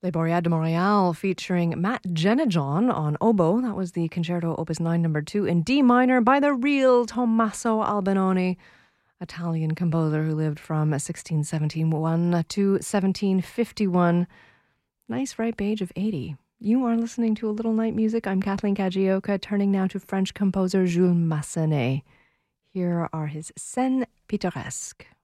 Les Boreades de Montréal featuring Matt Jenajon on oboe. That was the Concerto Opus 9 number 2 in D minor by the real Tommaso Albinoni, Italian composer who lived from 1671 to 1751. Nice ripe age of 80. You are listening to A Little Night Music. I'm Kathleen Kajioka, turning now to French composer Jules Massenet. Here are his Scènes pittoresques.